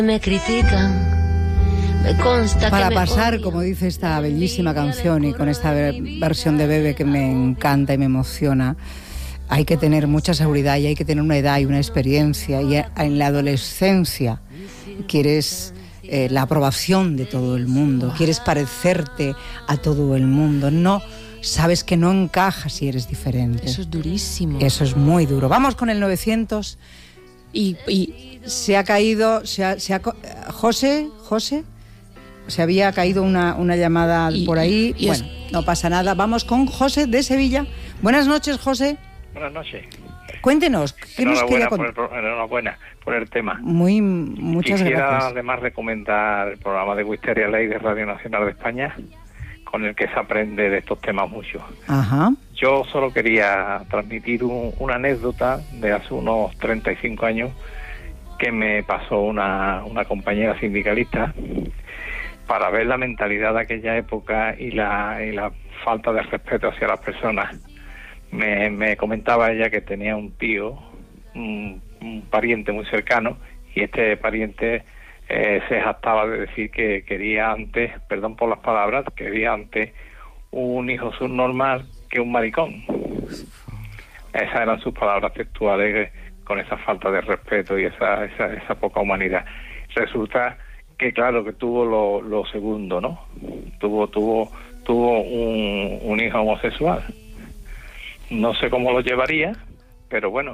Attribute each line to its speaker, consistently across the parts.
Speaker 1: Me critican, me consta
Speaker 2: Para
Speaker 1: que
Speaker 2: pasar,
Speaker 1: me
Speaker 2: como dice esta bellísima canción y con esta versión de Bebe que me encanta y me emociona, hay que tener mucha seguridad y hay que tener una edad y una experiencia. Y en la adolescencia quieres la aprobación de todo el mundo, quieres parecerte a todo el mundo, no sabes que no encajas si eres diferente.
Speaker 3: Eso es durísimo.
Speaker 2: Eso es muy duro. Vamos con el 900
Speaker 3: Y
Speaker 2: se ha caído, José, se había caído una llamada por ahí. Bueno, no pasa nada. Vamos con José de Sevilla. Buenas noches, José.
Speaker 4: Buenas noches.
Speaker 2: Cuéntenos, ¿qué nos quiere contar?
Speaker 4: Enhorabuena por el tema.
Speaker 2: Muchas
Speaker 4: Quisiera
Speaker 2: gracias.
Speaker 4: además recomendar el programa de Wisteria Ley de Radio Nacional de España, con el que se aprende de estos temas mucho.
Speaker 2: Ajá.
Speaker 4: Yo solo quería transmitir una anécdota de hace unos 35 años que me pasó una compañera sindicalista, para ver la mentalidad de aquella época y la falta de respeto hacia las personas. Me comentaba ella que tenía un tío, un pariente muy cercano, y este pariente se jactaba de decir que quería antes, perdón por las palabras, quería antes un hijo subnormal que un maricón. Esas eran sus palabras textuales, con esa falta de respeto y esa poca humanidad. Resulta que claro que tuvo lo segundo, ¿no? Tuvo un hijo homosexual. No sé cómo lo llevaría, pero bueno,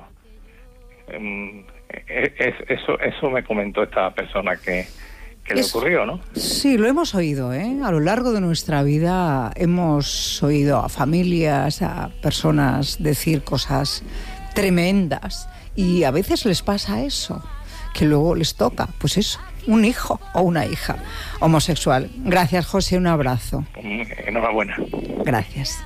Speaker 4: eso me comentó esta persona que le ocurrió, ¿no?
Speaker 2: Sí, lo hemos oído, ¿eh? A lo largo de nuestra vida hemos oído a familias, a personas decir cosas tremendas, y a veces les pasa eso, que luego les toca, pues eso, un hijo o una hija homosexual. Gracias, José, un abrazo.
Speaker 4: Enhorabuena.
Speaker 2: Gracias.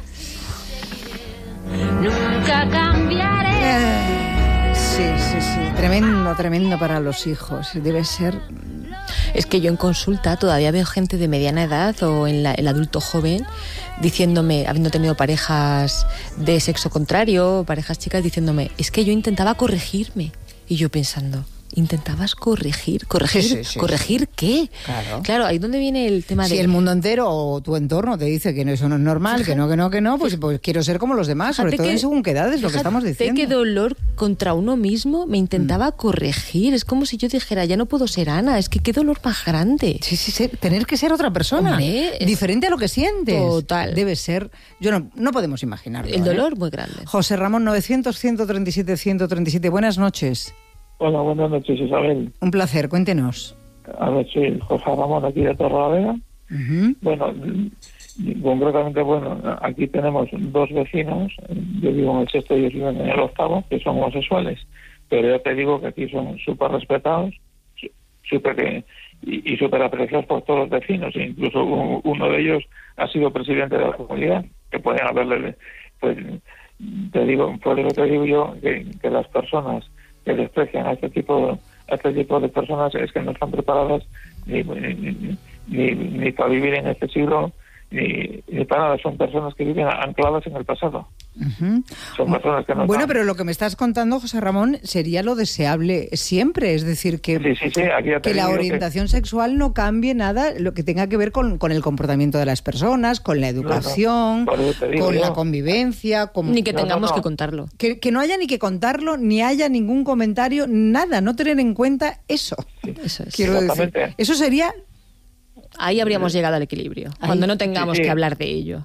Speaker 1: nunca cambiaré.
Speaker 2: Sí. Tremendo para los hijos. Debe ser.
Speaker 3: Es que yo en consulta todavía veo gente de mediana edad o en el adulto joven diciéndome, habiendo tenido parejas de sexo contrario, parejas chicas, diciéndome, es que yo intentaba corregirme. Y yo pensando, ¿intentabas corregir?
Speaker 2: Sí.
Speaker 3: ¿Corregir qué? Claro, ahí donde viene el tema de...
Speaker 2: Si el mundo entero o tu entorno te dice que eso no es normal, que no, pues quiero ser como los demás, sobre todo en según qué edades, lo que estamos diciendo.
Speaker 3: Qué dolor contra uno mismo me intentaba corregir. Es como si yo dijera, ya no puedo ser Ana, es que qué dolor más grande.
Speaker 2: Sí, tener que ser otra persona, diferente a lo que sientes.
Speaker 3: Total.
Speaker 2: Debe ser, no podemos imaginarlo.
Speaker 3: El dolor muy grande.
Speaker 2: José Ramón, 900-137-137, buenas noches.
Speaker 5: Hola, buenas noches, Isabel.
Speaker 2: Un placer, cuéntenos.
Speaker 5: A ver, soy José Ramón, aquí de Torrelavega.
Speaker 2: Uh-huh.
Speaker 5: Bueno, concretamente, aquí tenemos dos vecinos, yo vivo en el 6º y ellos viven en el 8º, que son homosexuales, pero ya te digo que aquí son súper respetados, súper apreciados por todos los vecinos, e incluso uno de ellos ha sido presidente de la comunidad, que pueden haberle, pues, te digo, por eso te digo yo que las personas que desprecian a este tipo de personas es que no están preparadas ni para vivir en este siglo ni para nada. Son personas que viven ancladas en el pasado.
Speaker 2: Uh-huh.
Speaker 5: Son personas que no
Speaker 2: Bueno,
Speaker 5: están...
Speaker 2: pero lo que me estás contando, José Ramón, sería lo deseable siempre, es decir, que,
Speaker 5: Sí, aquí ya te
Speaker 2: que la
Speaker 5: digo
Speaker 2: orientación sexual no cambie nada, lo que tenga que ver con el comportamiento de las personas, con la educación, con la convivencia,
Speaker 3: ni que tengamos que contarlo.
Speaker 2: Que no haya ni que contarlo, ni haya ningún comentario, nada, no tener en cuenta eso.
Speaker 5: Sí.
Speaker 3: Eso es.
Speaker 2: Quiero decir, eso sería...
Speaker 3: Ahí habríamos llegado al equilibrio, cuando no tengamos que hablar de ello.